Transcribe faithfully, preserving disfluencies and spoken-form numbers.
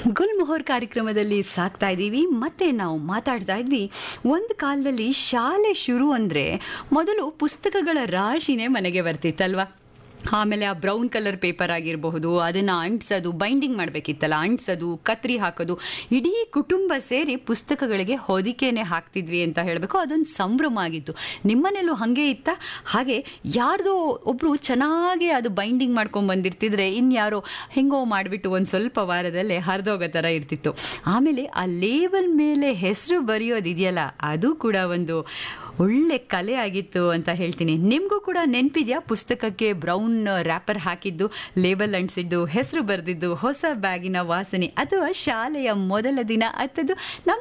ಗುಲ್ಮೊಹರ್ ಕಾರ್ಯಕ್ರಮದಲ್ಲಿ ಸಾಕ್ತಾ ಇದ್ದೀವಿ. ಮತ್ತೆ ನಾವು ಮಾತಾಡ್ತಾ ಇದ್ವಿ, ಒಂದು ಕಾಲದಲ್ಲಿ ಶಾಲೆ ಶುರು ಅಂದ್ರೆ ಮೊದಲು ಪುಸ್ತಕಗಳ ರಾಶಿನೇ ಮನೆಗೆ ಬರ್ತಿತ್ತಲ್ವಾ. ಆಮೇಲೆ ಆ ಬ್ರೌನ್ ಕಲರ್ ಪೇಪರ್ ಆಗಿರಬಹುದು, ಅದನ್ನು ಅಂಟಿಸೋದು, ಬೈಂಡಿಂಗ್ ಮಾಡಬೇಕಿತ್ತಲ್ಲ, ಅಂಟಿಸೋದು, ಕತ್ರಿ ಹಾಕೋದು, ಇಡೀ ಕುಟುಂಬ ಸೇರಿ ಪುಸ್ತಕಗಳಿಗೆ ಹೊದಿಕೆನೆ ಹಾಕ್ತಿದ್ವಿ ಅಂತ ಹೇಳಬೇಕು. ಅದೊಂದು ಸಂಭ್ರಮ ಆಗಿತ್ತು. ನಿಮ್ಮನೇಲೂ ಹಾಗೆ ಇತ್ತ? ಹಾಗೆ ಯಾರ್ದೋ ಒಬ್ರು ಚೆನ್ನಾಗಿ ಅದು ಬೈಂಡಿಂಗ್ ಮಾಡ್ಕೊಂಡು ಬಂದಿರ್ತಿದ್ರೆ ಇನ್ಯಾರೋ ಹೆಂಗೋ ಮಾಡಿಬಿಟ್ಟು ಒಂದು ಸ್ವಲ್ಪ ವಾರದಲ್ಲೇ ಹರಿದೋಗೋ ಥರ ಇರ್ತಿತ್ತು. ಆಮೇಲೆ ಆ ಲೇಬಲ್ ಮೇಲೆ ಹೆಸರು ಬರೆಯೋದಿದೆಯಲ್ಲ, ಅದು ಕೂಡ ಒಂದು ಒಳ್ಳೆ ಕಲೆ ಆಗಿತ್ತು ಅಂತ ಹೇಳ್ತೀನಿ. ನಿಮಗೂ ಕೂಡ ನೆನಪಿದೆಯಾ ಪುಸ್ತಕಕ್ಕೆ ಬ್ರೌನ್ ರ್ಯಾಪರ್ ಹಾಕಿದ್ದು, ಲೇಬಲ್ ಅಂಟಿಸಿದ್ದು, ಹೆಸರು ಬರೆದಿದ್ದು, ಹೊಸ ಬ್ಯಾಗಿನ ವಾಸನೆ, ಅಥವಾ ಶಾಲೆಯ ಮೊದಲ ದಿನ ಅತ್ತದ್ದು?